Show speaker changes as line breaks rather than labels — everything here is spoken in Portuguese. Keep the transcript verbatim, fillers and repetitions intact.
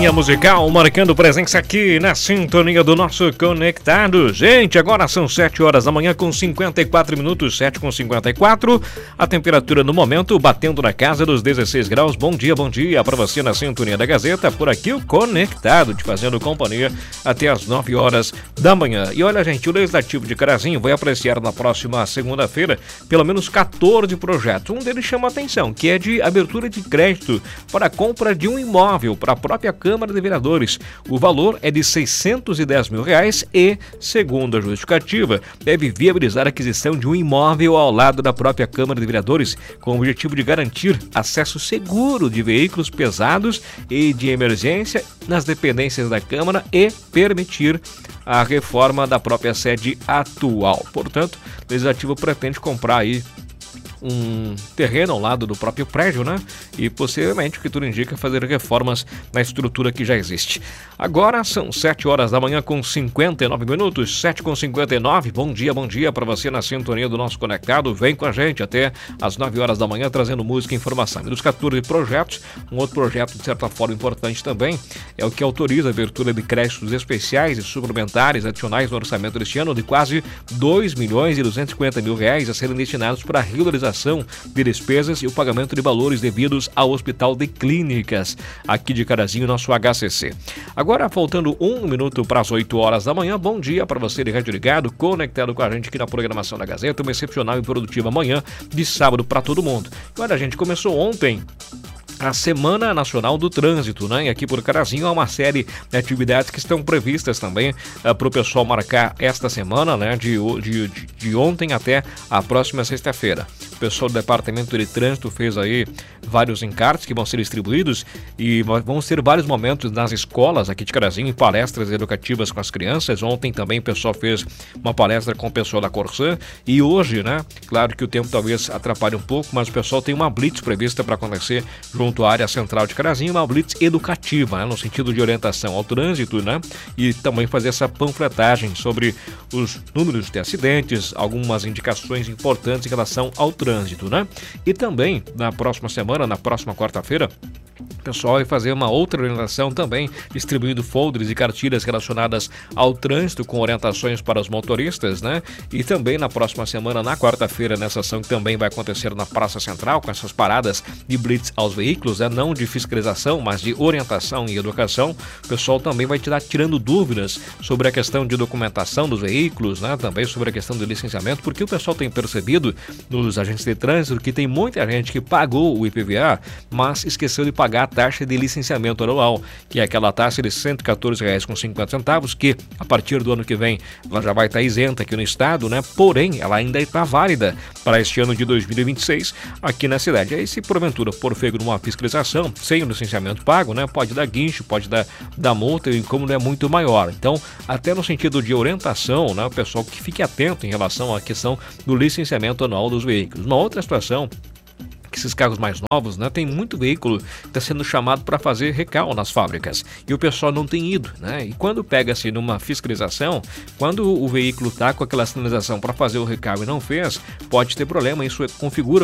Linha musical marcando presença aqui na sintonia do nosso Conectado. Gente, agora são sete horas da manhã com cinquenta e quatro minutos, sete com cinquenta e quatro. A temperatura no momento batendo na casa dos dezesseis graus. Bom dia, bom dia para você na sintonia da Gazeta. Por aqui o Conectado, te fazendo companhia até as nove horas da manhã. E olha, gente, o Legislativo de Carazinho vai apreciar na próxima segunda-feira pelo menos quatorze projetos. Um deles chama a atenção, que é de abertura de crédito para a compra de um imóvel para a própria Câmara de Vereadores. O valor é de seiscentos e dez mil reais e, segundo a justificativa, deve viabilizar a aquisição de um imóvel ao lado da própria Câmara de Vereadores, com o objetivo de garantir acesso seguro de veículos pesados e de emergência nas dependências da Câmara e permitir a reforma da própria sede atual. Portanto, o Legislativo pretende comprar aí um terreno ao lado do próprio prédio, né? E possivelmente, o que tudo indica, fazer reformas na estrutura que já existe. Agora são sete horas da manhã com cinquenta e nove minutos, sete com cinquenta e nove. Bom dia, bom dia para você na sintonia do nosso Conectado. Vem com a gente até as nove horas da manhã trazendo música e informação. E dos quatorze projetos, um outro projeto de certa forma importante também é o que autoriza a abertura de créditos especiais e suplementares adicionais no orçamento deste ano de quase dois milhões e duzentos e cinquenta mil reais a serem destinados para a regularização de despesas e o pagamento de valores devidos ao Hospital de Clínicas aqui de Carazinho, nosso H C C. Agora, faltando um minuto para as oito horas da manhã, bom dia para você de rádio ligado, conectado com a gente aqui na programação da Gazeta, uma excepcional e produtiva manhã de sábado para todo mundo. E olha, a gente começou ontem a Semana Nacional do Trânsito, né? E aqui por Carazinho há uma série de atividades que estão previstas também uh, para o pessoal marcar esta semana, né? De, de, de ontem até a próxima sexta-feira. O pessoal do Departamento de Trânsito fez aí vários encartes que vão ser distribuídos e vão ser vários momentos nas escolas aqui de Carazinho, em palestras educativas com as crianças. Ontem também o pessoal fez uma palestra com o pessoal da Corsã e hoje, né? Claro que o tempo talvez atrapalhe um pouco, mas o pessoal tem uma blitz prevista para acontecer junto à área central de Carazinho, uma blitz educativa, né? No sentido de orientação ao trânsito, né? E também fazer essa panfletagem sobre os números de acidentes, algumas indicações importantes em relação ao trânsito, né? E também na próxima semana, na próxima quarta-feira, o pessoal vai fazer uma outra orientação também, distribuindo folders e cartilhas relacionadas ao trânsito com orientações para os motoristas, né? E também na próxima semana, na quarta-feira, nessa ação que também vai acontecer na Praça Central, com essas paradas de blitz aos veículos, né? Não de fiscalização, mas de orientação e educação. O pessoal também vai tirar tirando dúvidas sobre a questão de documentação dos veículos, né? Também sobre a questão do licenciamento, porque o pessoal tem percebido nos agentes de trânsito que tem muita gente que pagou o I P V A, mas esqueceu de pagar a taxa de licenciamento anual, que é aquela taxa de cento e quatorze reais e cinquenta centavos, que a partir do ano que vem ela já vai estar isenta aqui no estado, né? Porém, ela ainda está válida para este ano de dois mil e vinte e seis aqui na cidade. Aí, se porventura for pego numa fiscalização sem o licenciamento pago, né? Pode dar guincho, pode dar, dar multa, e como não é muito maior. Então, até no sentido de orientação, né? O pessoal que fique atento em relação à questão do licenciamento anual dos veículos. Uma outra situação, que esses carros mais novos, né, tem muito veículo que está sendo chamado para fazer recal nas fábricas e o pessoal não tem ido, né? E quando pega-se numa fiscalização, quando o veículo está com aquela sinalização para fazer o recal e não fez, pode ter problema. Isso configura